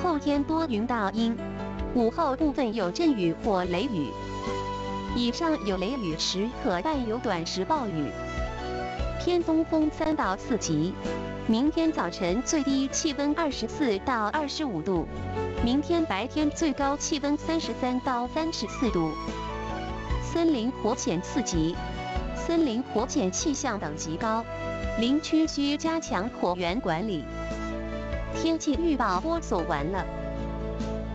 后天多云到阴，午后部分有阵雨或雷雨。以上有雷雨时可伴有短时暴雨。偏东风3到4级。明天早晨最低气温24到25度，明天白天最高气温33到34度。森林火险4级。森林火险气象等级高，林区需加强火源管理。天气预报播送完了。